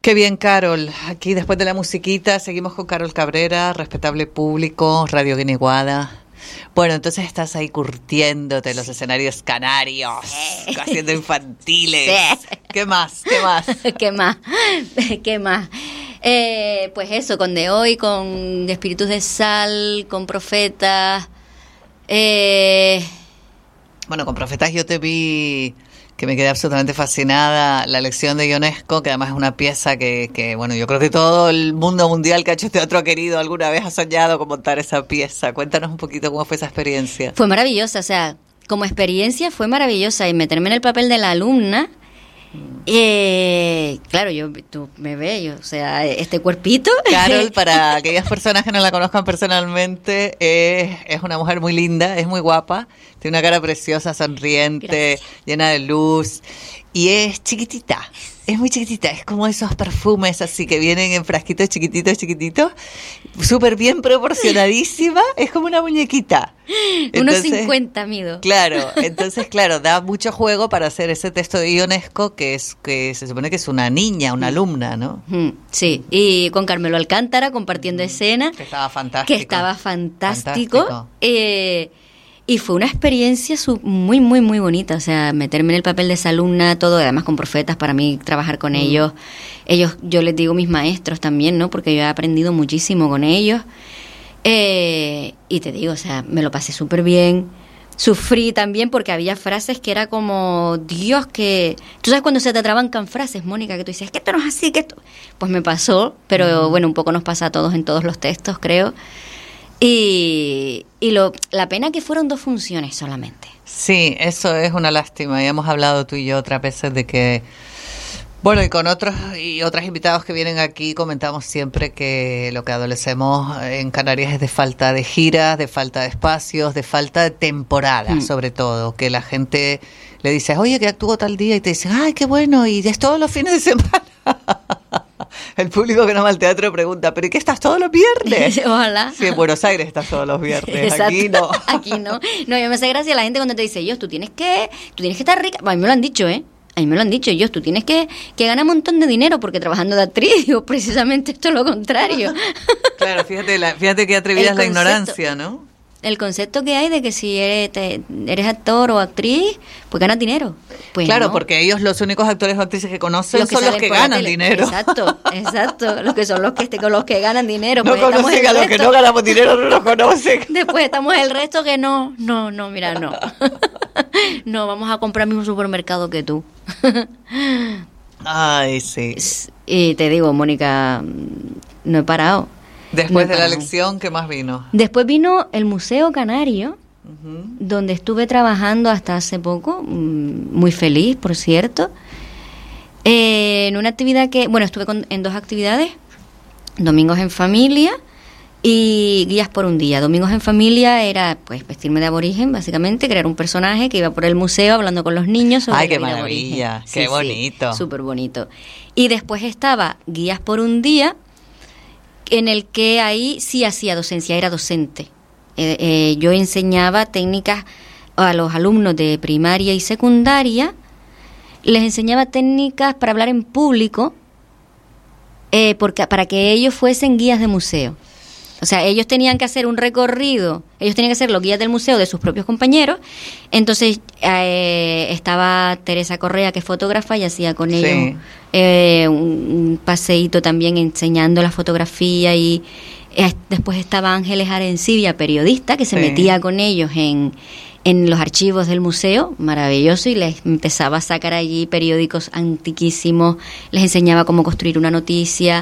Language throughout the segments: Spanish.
Qué bien, Carol. Aquí después de la musiquita seguimos con Carol Cabrera, respetable público, Radio Guiniguada. Bueno, entonces estás ahí curtiéndote los escenarios canarios, haciendo infantiles. Sí. ¿Qué más? ¿Qué más? ¿Qué más? ¿Qué más? Pues eso, con De Hoy, con Espíritus de Sal, con Profetas. Bueno, con Profetas yo te vi, que me quedé absolutamente fascinada, la lección de Ionesco, que además es una pieza que, bueno, yo creo que todo el mundo mundial que ha hecho teatro querido alguna vez ha soñado con montar esa pieza. Cuéntanos un poquito cómo fue esa experiencia. Fue maravillosa, o sea, como experiencia fue maravillosa, y meterme en el papel de la alumna. Claro, tú me ves, o sea, este cuerpito. Carol, para aquellas personas que no la conozcan personalmente, es una mujer muy linda, es muy guapa, tiene una cara preciosa, sonriente, gracias, llena de luz, y es chiquitita, es muy chiquitita, es como esos perfumes así que vienen en frasquitos chiquititos, súper bien proporcionadísima, es como una muñequita. Entonces, unos 50 mido. Claro, entonces claro, da mucho juego para hacer ese texto de Ionesco que se supone que es una niña, una alumna, ¿no? Sí, y con Carmelo Alcántara compartiendo escena. Que estaba fantástico. Y fue una experiencia muy, muy, muy bonita, o sea, meterme en el papel de esa alumna, todo, además con Profetas, para mí trabajar con ellos, yo les digo mis maestros también, ¿no? Porque yo he aprendido muchísimo con ellos, y te digo, o sea, me lo pasé súper bien, sufrí también porque había frases que era como, Dios, que... Tú sabes cuando se te trabancan frases, Mónica, que tú dices, es que esto no es así, que esto... Pues me pasó, pero bueno, un poco nos pasa a todos en todos los textos, creo. Y la pena que fueron 2 funciones solamente. Sí, eso es una lástima. Y hemos hablado tú y yo otras veces de que, bueno, y con otros y otras invitados que vienen aquí comentamos siempre que lo que adolecemos en Canarias es de falta de giras, de falta de espacios, de falta de temporada, sobre todo. Que la gente le dice, oye, que actúo tal día, y te dicen, ay, qué bueno, y es todos los fines de semana. El público que no va al teatro pregunta, ¿pero y qué estás todos los viernes? Ojalá. Sí, en Buenos Aires estás todos los viernes. Exacto. Aquí no. Aquí no. No, yo me hace gracia la gente cuando te dice, tú tienes que estar rica. A mí me lo han dicho, A mí me lo han dicho, tú tienes que ganar un montón de dinero porque trabajando de actriz, digo, precisamente esto es lo contrario. Claro, fíjate que atrevida es la ignorancia, ¿no? El concepto que hay de que si eres actor o actriz, pues ganas dinero. Pues claro, no. Porque ellos los únicos actores o actrices que conocen son los que ganan dinero. Exacto, los que son los que ganan dinero. No pues conocen a los que no ganamos dinero, no los conocen. Después estamos el resto que no, mira, no. No, vamos a comprar el mismo supermercado que tú. Ay, sí. Y te digo, Mónica, no he parado. Después de la lección, ¿qué más vino? Después vino el Museo Canario, donde estuve trabajando hasta hace poco, muy feliz, por cierto, en una actividad estuve en 2 actividades, Domingos en Familia y Guías por un Día. Domingos en Familia era, pues, vestirme de aborigen, básicamente, crear un personaje que iba por el museo hablando con los niños sobre ¡ay, qué maravilla! Aborigen. ¡Qué bonito! Sí, súper bonito. Y después estaba Guías por un Día, en el que ahí sí hacía docencia, era docente. Yo enseñaba técnicas a los alumnos de primaria y secundaria, les enseñaba técnicas para hablar en público, para que ellos fuesen guías de museo. O sea, ellos tenían que hacer un recorrido, ellos tenían que ser los guías del museo de sus propios compañeros. Entonces estaba Teresa Correa, que es fotógrafa, y hacía con ellos un paseíto también enseñando la fotografía. Y después estaba Ángeles Arencibia, periodista, que se metía con ellos en los archivos del museo, maravilloso, y les empezaba a sacar allí periódicos antiquísimos, les enseñaba cómo construir una noticia.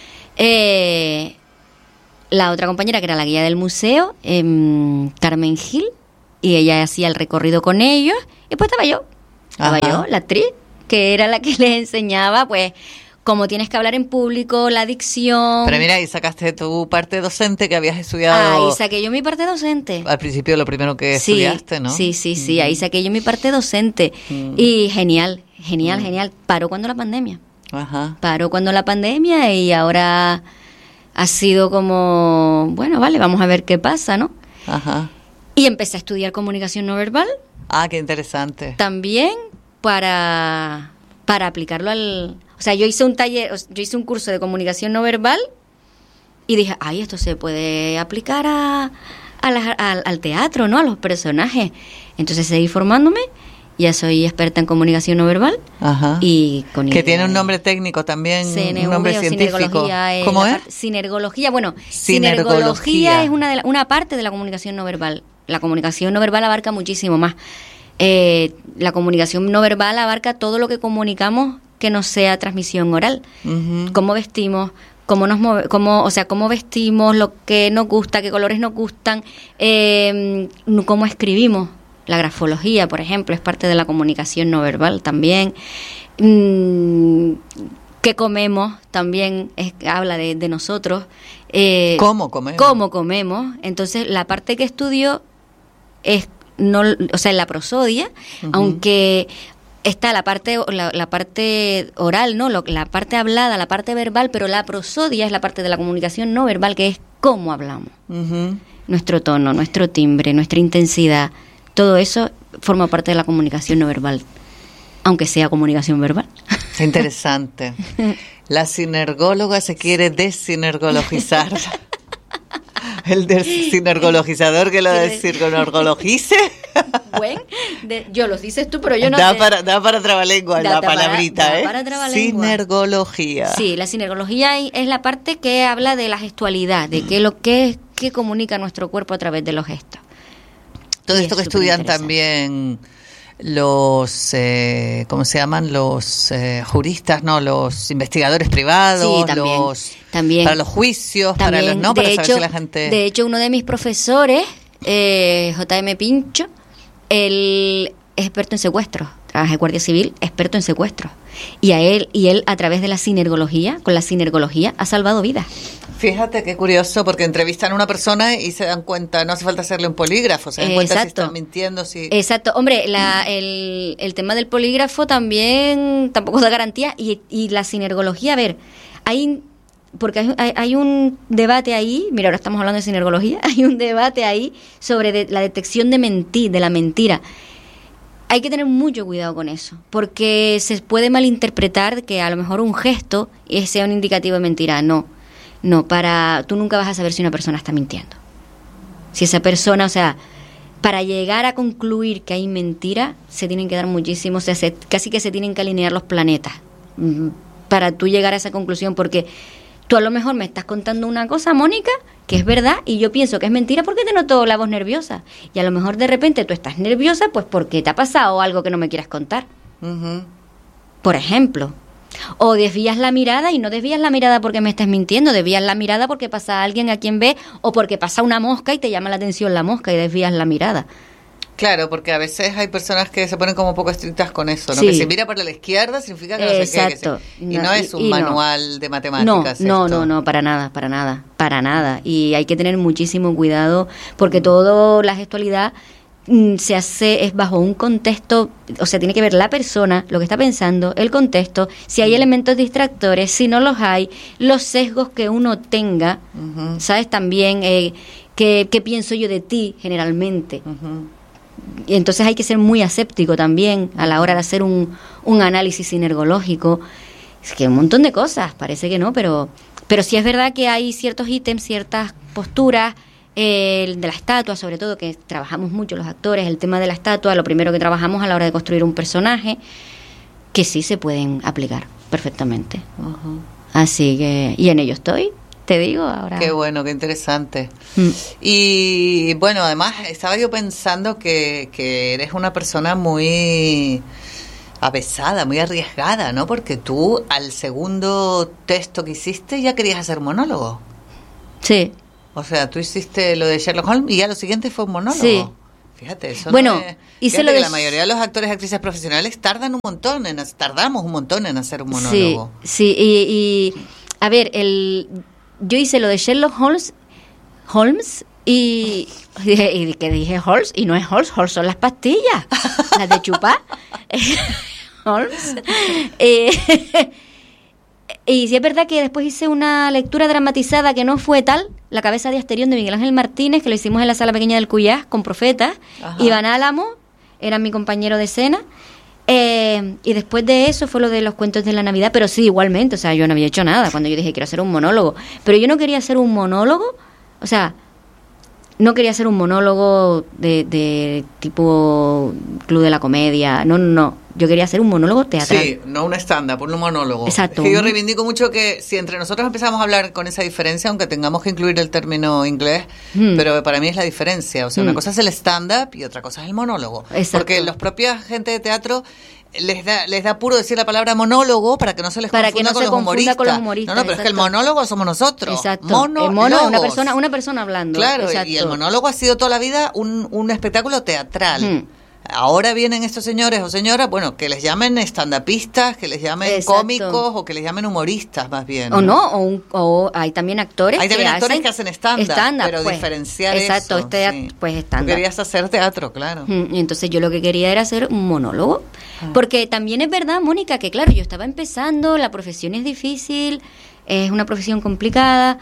La otra compañera, que era la guía del museo, Carmen Gil, y ella hacía el recorrido con ellos, y después estaba yo, la actriz, que era la que les enseñaba, pues, cómo tienes que hablar en público, la dicción. Pero mira, y sacaste tu parte docente que habías estudiado. Ahí saqué yo mi parte docente. Al principio lo primero que estudiaste, ¿no? Sí, ahí saqué yo mi parte docente. Y genial. Paró cuando la pandemia. Paró cuando la pandemia, y ahora ha sido como, bueno, vale, vamos a ver qué pasa, ¿no? Y empecé a estudiar comunicación no verbal. Ah, qué interesante. También para para aplicarlo o sea, yo hice un curso de comunicación no verbal y dije, ay, esto se puede aplicar al teatro, ¿no? A los personajes. Entonces seguí formándome, ya soy experta en comunicación no verbal. Ajá. Y con que tiene un nombre técnico también, un nombre científico. ¿Cómo es? Sinergología. Bueno, sinergología es una parte de la comunicación no verbal. La comunicación no verbal abarca muchísimo más. La comunicación no verbal abarca todo lo que comunicamos que no sea transmisión oral. Uh-huh. Cómo vestimos, cómo nos cómo vestimos, lo que nos gusta, qué colores nos gustan, cómo escribimos. La grafología, por ejemplo, es parte de la comunicación no verbal también. Qué comemos también habla de nosotros. ¿Cómo comemos? Cómo comemos. Entonces, la parte que estudio es en la prosodia, uh-huh. Aunque está la parte oral, ¿no? La parte hablada, la parte verbal, pero la prosodia es la parte de la comunicación no verbal, que es cómo hablamos. Uh-huh. Nuestro tono, nuestro timbre, nuestra intensidad, todo eso forma parte de la comunicación no verbal, aunque sea comunicación verbal. Qué interesante. La sinergóloga se quiere desinergologizar. El sinergologizador que lo desinergologice. Bueno, yo los dices tú, pero yo no sé. Da para trabalengua la palabrita, da para trabalengua. Sinergología. Sí, la sinergología es la parte que habla de la gestualidad, de qué comunica nuestro cuerpo a través de los gestos. Todo esto que estudian también los, ¿cómo se llaman? Los juristas, ¿no? Los investigadores privados, sí, también. Para los juicios, también, para saber si la gente... De hecho, uno de mis profesores, J.M. Pincho, él es experto en secuestros, trabaja en Guardia Civil, experto en secuestros. Y él, a través de la sinergología, con la sinergología, ha salvado vidas. Fíjate qué curioso, porque entrevistan a una persona y se dan cuenta, no hace falta hacerle un polígrafo, se dan cuenta si están mintiendo. Exacto, hombre, el tema del polígrafo también tampoco da garantía, y la sinergología, a ver, porque hay un debate ahí, mira, ahora estamos hablando de sinergología, hay un debate ahí sobre la detección de la mentira. Hay que tener mucho cuidado con eso, porque se puede malinterpretar que a lo mejor un gesto sea un indicativo de mentira. No, tú nunca vas a saber si una persona está mintiendo. Si esa persona, o sea, para llegar a concluir que hay mentira, se tienen que dar muchísimos, casi que se tienen que alinear los planetas para tú llegar a esa conclusión, porque tú a lo mejor me estás contando una cosa, Mónica, que es verdad, y yo pienso que es mentira porque te noto la voz nerviosa. Y a lo mejor de repente tú estás nerviosa pues porque te ha pasado algo que no me quieras contar. Uh-huh. Por ejemplo. O desvías la mirada, y no desvías la mirada porque me estés mintiendo, desvías la mirada porque pasa alguien a quien ve, o porque pasa una mosca y te llama la atención la mosca y desvías la mirada. Claro, porque a veces hay personas que se ponen como un poco estrictas con eso, ¿no? Sí. Que si mira para la izquierda significa que no exacto. sé qué. Y no es un manual de matemáticas. No, para nada. Y hay que tener muchísimo cuidado, porque toda la gestualidad es bajo un contexto, o sea, tiene que ver la persona, lo que está pensando, el contexto, si hay elementos distractores, si no los hay, los sesgos que uno tenga, uh-huh. ¿Sabes? También, ¿qué pienso yo de ti generalmente? Uh-huh. Y entonces hay que ser muy aséptico también a la hora de hacer un análisis sinergológico. Es que un montón de cosas, parece que no, pero sí es verdad que hay ciertos ítems, ciertas posturas, de la estatua, sobre todo, que trabajamos mucho los actores, el tema de la estatua, lo primero que trabajamos a la hora de construir un personaje, que sí se pueden aplicar perfectamente. Uh-huh. Así que, y en ello estoy. Te digo ahora. Qué bueno, qué interesante. Y bueno, además estaba yo pensando que eres una persona muy avesada, muy arriesgada, ¿no? Porque tú al segundo texto que hiciste ya querías hacer monólogo. Sí. O sea, tú hiciste lo de Sherlock Holmes y ya lo siguiente fue un monólogo. Sí. Fíjate, eso bueno, no es... hice lo de... la mayoría de los actores y actrices profesionales tardamos un montón en hacer un monólogo. Sí, y a ver, yo hice lo de Sherlock Holmes y que dije Holmes, y no es Holmes son las pastillas, las de chupar. Holmes. Y sí es verdad que después hice una lectura dramatizada que no fue tal, La cabeza de Asterión de Miguel Ángel Martínez, que lo hicimos en la Sala Pequeña del Cuyás con Profetas. Ajá. Iván Álamo era mi compañero de escena, Y después de eso fue lo de los cuentos de la Navidad, pero sí, igualmente, o sea, yo no había hecho nada cuando yo dije quiero hacer un monólogo, pero yo no quería hacer un monólogo, o sea, no quería hacer un monólogo de tipo Club de la Comedia, no, yo quería hacer un monólogo teatral. Sí, no un stand-up, un monólogo. Exacto. Es que yo reivindico mucho que si entre nosotros empezamos a hablar con esa diferencia, aunque tengamos que incluir el término inglés, pero para mí es la diferencia. O sea, una cosa es el stand-up y otra cosa es el monólogo. Exacto. Porque los propios gente de teatro les da puro decir la palabra monólogo para que no se les confunda con los humoristas. No, pero es que el monólogo somos nosotros. Exacto. El mono es una persona hablando. Claro, exacto. Y el monólogo ha sido toda la vida un espectáculo teatral. Ahora vienen estos señores o señoras, bueno, que les llamen estandapistas, que les llamen cómicos o que les llamen humoristas más bien. O hay también actores que hacen stand-up, pero pues, diferenciar exacto, eso. Pues stand-up. Tú querías hacer teatro, claro. Y entonces yo lo que quería era hacer un monólogo. Porque también es verdad, Mónica, que claro, yo estaba empezando, la profesión es difícil, es una profesión complicada.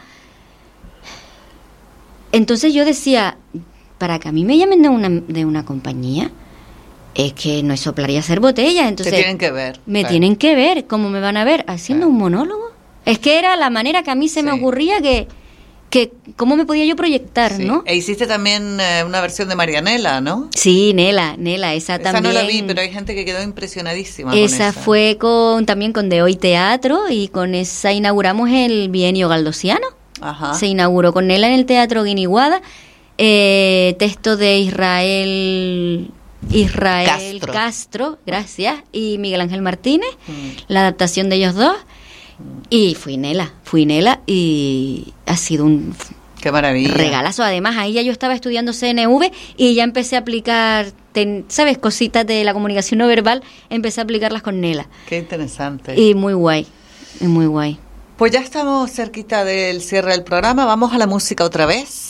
Entonces yo decía, para que a mí me llamen de una compañía, es que no es soplar y hacer botellas. Entonces te tienen que ver. Tienen que ver. ¿Cómo me van a ver? ¿Haciendo un monólogo? Es que era la manera que a mí se me ocurría que cómo me podía yo proyectar, ¿no? E hiciste también una versión de Marianela, ¿no? Sí, Nela, esa también. Esa no la vi, pero hay gente que quedó impresionadísima esa fue también con De Hoy Teatro, y con esa inauguramos el Bienio Galdosiano. Ajá. Se inauguró con Nela en el Teatro Guiniguada. Texto de Israel Castro, gracias, y Miguel Ángel Martínez, la adaptación de ellos dos, y fui Nela y ha sido un qué maravilla, regalazo. Además ahí ya yo estaba estudiando CNV y ya empecé a aplicar, ¿sabes? Cositas de la comunicación no verbal, empecé a aplicarlas con Nela. Qué interesante. Y muy guay. Pues ya estamos cerquita del cierre del programa, vamos a la música otra vez.